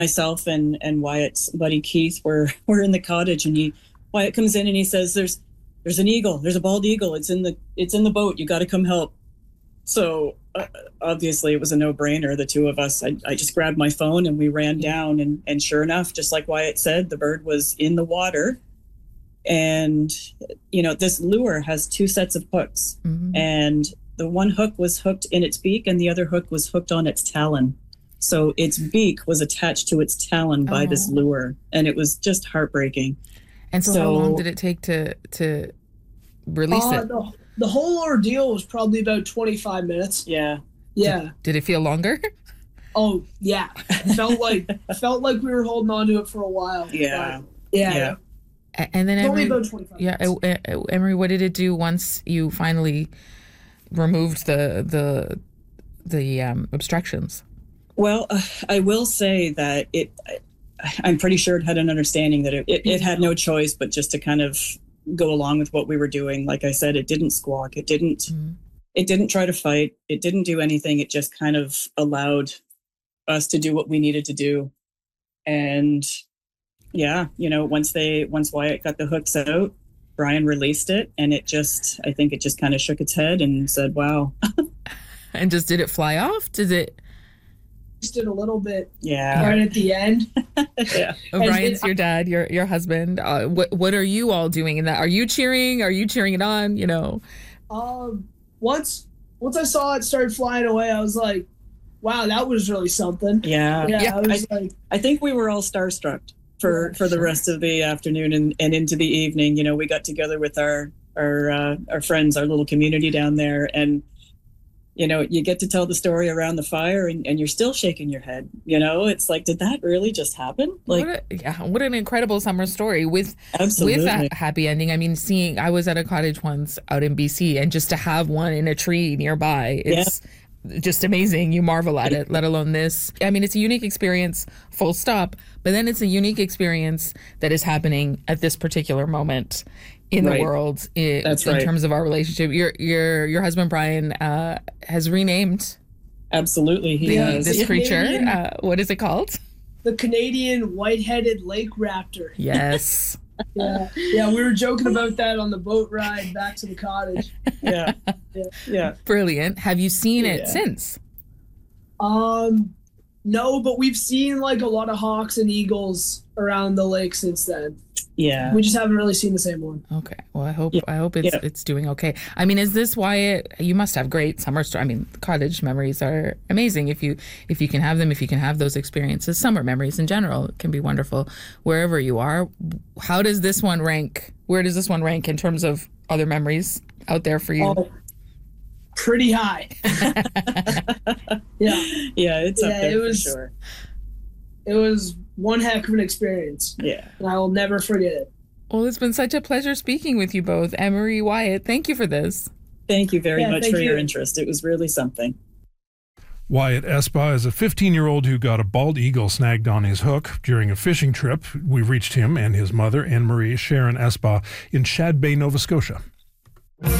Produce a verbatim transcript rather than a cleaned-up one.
myself and, and Wyatt's buddy Keith were, were in the cottage, and he, Wyatt comes in and he says, there's, there's an eagle, there's a bald eagle. It's in the, it's in the boat. You got to come help. So uh, obviously it was a no brainer. The two of us, I, I just grabbed my phone and we ran down, and, and sure enough, just like Wyatt said, the bird was in the water. And, you know, this lure has two sets of hooks, mm-hmm. and the one hook was hooked in its beak and the other hook was hooked on its talon. So its beak was attached to its talon by oh. this lure, and it was just heartbreaking. And so, so how long did it take to to release uh, it? The, the whole ordeal was probably about twenty-five minutes. Yeah. Yeah. Did, did it feel longer? Oh, yeah. It felt like felt like we were holding on to it for a while. Yeah. But, yeah. Yeah. And then Emery, about yeah, Emery, what did it do once you finally removed the the the um, obstructions? Well, uh, I will say that it. I'm pretty sure it had an understanding that it, it, it had no choice but just to kind of go along with what we were doing. Like I said, it didn't squawk. It didn't. Mm-hmm. It didn't try to fight. It didn't do anything. It just kind of allowed us to do what we needed to do, and. Yeah, you know, once they once Wyatt got the hooks out, Brian released it, and it just, I think it just kind of shook its head and said, "Wow." And just did it fly off? Did it? Just did a little bit. Yeah. Right at the end. Yeah. Oh, Brian's your dad, your your husband. Uh, what what are you all doing in that? Are you cheering? Are you cheering it on? You know. Um. Once once I saw it start flying away, I was like, "Wow, that was really something." Yeah. Yeah. yeah I was I, like, I think we were all starstruck. For, for the rest of the afternoon and, and into the evening. You know, we got together with our our uh, our friends, our little community down there, and you know, you get to tell the story around the fire, and, and you're still shaking your head. You know, it's like, did that really just happen? Like, what a, yeah, what an incredible summer story with absolutely. with a happy ending. I mean, seeing I was at a cottage once out in B C, and just to have one in a tree nearby, it's. Yeah. Just amazing. You marvel at it, let alone this. I mean, it's a unique experience, full stop, but then it's a unique experience that is happening at this particular moment in right. the world in, That's in right. terms of our relationship. Your your your husband, Brian, uh, has renamed Absolutely. He the, has. this Yeah. creature. Uh, what is it called? The Canadian white-headed lake raptor. Yes. Yeah, yeah, we were joking about that on the boat ride back to the cottage. Yeah, yeah, yeah. Brilliant. Have you seen it yeah. since? Um, no, but we've seen like a lot of hawks and eagles around the lake since then. Yeah, we just haven't really seen the same one. Okay, well, I hope yeah. I hope it's yeah. it's doing okay. I mean, is this why it? You must have great summer story. I mean, cottage memories are amazing if you if you can have them. If you can have those experiences, summer memories in general can be wonderful wherever you are. How does this one rank? Where does this one rank in terms of other memories out there for you? Oh, pretty high. yeah, yeah, it's yeah, up there it was, for sure. It was one heck of an experience. Yeah. And I will never forget it. Well, it's been such a pleasure speaking with you both. Emery, Wyatt, thank you for this. Thank you very yeah, much for you. your you. interest. It was really something. Wyatt Espa is a fifteen-year-old who got a bald eagle snagged on his hook during a fishing trip. We reached him and his mother, Anne-Marie Sharon Espa, in Shad Bay, Nova Scotia.